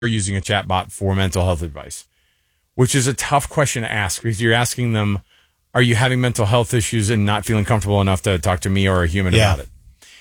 using a chatbot for mental health advice, which is a tough question to ask because you're asking them, are you having mental health issues and not feeling comfortable enough to talk to me or a human about it?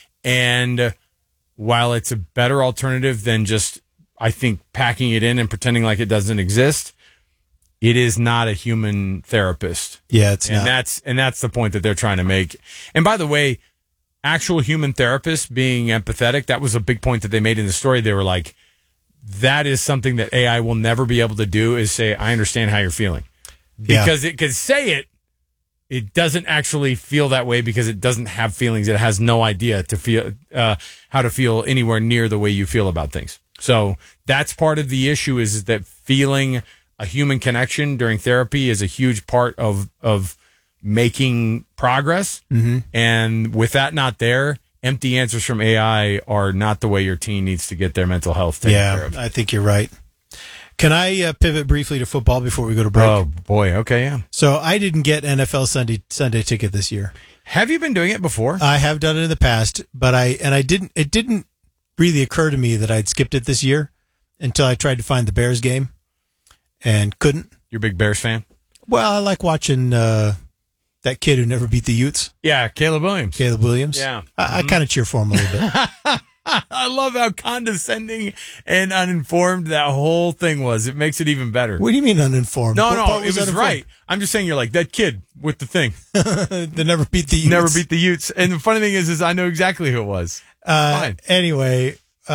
And while it's a better alternative than just, I think, packing it in and pretending like it doesn't exist, it is not a human therapist. Yeah, it's not. And that's the point that they're trying to make. And by the way, actual human therapists being empathetic, that was a big point that they made in the story. They were like, that is something that AI will never be able to do, is say, I understand how you're feeling. Because it could say it, it doesn't actually feel that way because it doesn't have feelings. It has no idea to feel how to feel anywhere near the way you feel about things. So that's part of the issue, is that feeling a human connection during therapy is a huge part of making progress. Mm-hmm. And with that not there, empty answers from AI are not the way your teen needs to get their mental health taken care of. I think you're right. Can I pivot briefly to football before we go to break? Oh, boy. Okay, yeah. So I didn't get NFL Sunday ticket this year. Have you been doing it before? I have done it in the past, but it didn't really occur to me that I'd skipped it this year until I tried to find the Bears game and couldn't. You're a big Bears fan? Well, I like watching that kid who never beat the Utes. Yeah, Caleb Williams. Yeah. I kind of cheer for him a little bit. I love how condescending and uninformed that whole thing was. It makes it even better. What do you mean uninformed? No, it was right. I'm just saying you're like that kid with the thing. That never beat the Utes. Never beat the Utes. And the funny thing is I know exactly who it was. Anyway,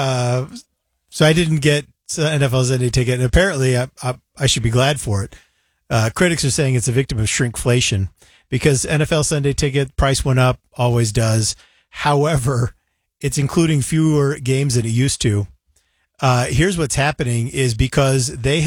so I didn't get NFL Sunday ticket, and apparently I should be glad for it. Critics are saying it's a victim of shrinkflation because NFL Sunday ticket price went up, always does. However, it's including fewer games than it used to. Here's what's happening is because the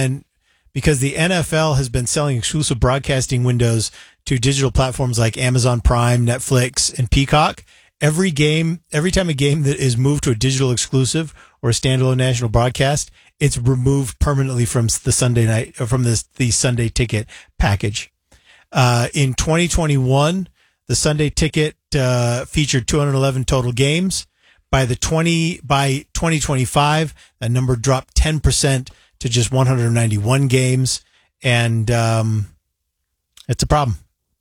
NFL has been selling exclusive broadcasting windows to digital platforms like Amazon Prime, Netflix, and Peacock. Every time a game that is moved to a digital exclusive or a standalone national broadcast, it's removed permanently from the the Sunday ticket package. In 2021, the Sunday ticket featured 211 total games. By 2025, that number dropped 10% to just 191 games, and it's a problem.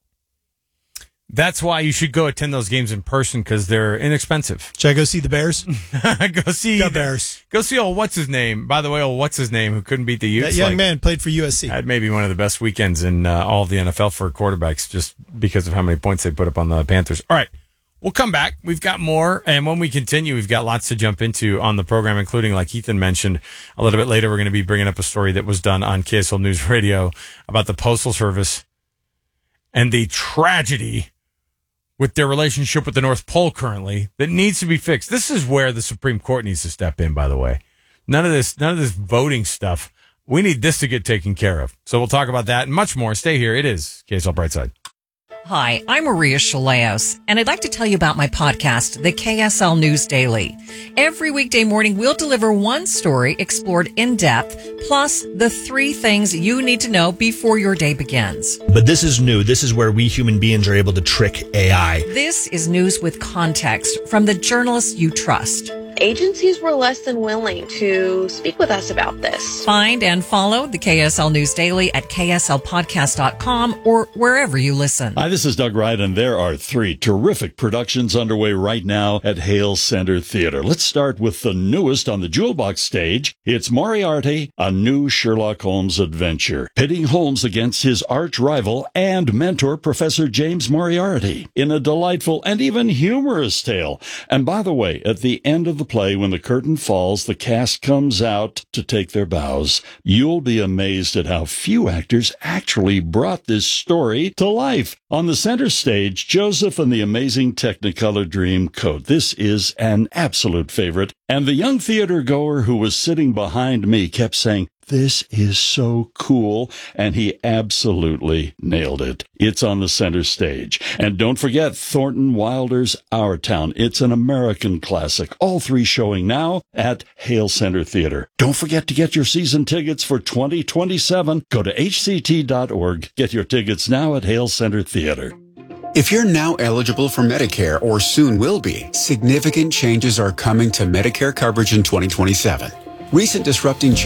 That's why you should go attend those games in person because they're inexpensive. Should I go see the Bears? Go see the Bears. Go see old what's his name. By the way, what's his name who couldn't beat the Utes? That young man played for USC. Had maybe one of the best weekends in all of the NFL for quarterbacks just because of how many points they put up on the Panthers. All right, we'll come back. We've got more, and when we continue, we've got lots to jump into on the program, including, like Ethan mentioned, a little bit later, we're going to be bringing up a story that was done on KSL News Radio about the Postal Service and the tragedy with their relationship with the North Pole currently that needs to be fixed. This is where the Supreme Court needs to step in, by the way. None of this voting stuff. We need this to get taken care of. So we'll talk about that and much more. Stay here. It is KSL Brightside. Hi, I'm Maria Shilaos, and I'd like to tell you about my podcast, the KSL News Daily. Every weekday morning, we'll deliver one story explored in depth, plus the 3 things you need to know before your day begins. But this is new. This is where we human beings are able to trick AI. This is news with context from the journalists you trust. Agencies were less than willing to speak with us about this. Find and follow the KSL News Daily at kslpodcast.com or wherever you listen. Hi, this is Doug Wright, and there are 3 terrific productions underway right now at Hale Center Theater. Let's start with the newest on the Jewel Box stage. It's Moriarty, a new Sherlock Holmes adventure, pitting Holmes against his arch rival and mentor, Professor James Moriarty, in a delightful and even humorous tale. And by the way, at the end of the play, when the curtain falls, the cast comes out to take their bows. You'll be amazed at how few actors actually brought this story to life. On the center stage, Joseph and the Amazing Technicolor Dreamcoat. This is an absolute favorite. And the young theater goer who was sitting behind me kept saying, "This is so cool," and he absolutely nailed it. It's on the center stage. And don't forget Thornton Wilder's Our Town. It's an American classic. All 3 showing now at Hale Center Theater. Don't forget to get your season tickets for 2027. Go to hct.org. Get your tickets now at Hale Center Theater. If you're now eligible for Medicare or soon will be, significant changes are coming to Medicare coverage in 2027. Recent disrupting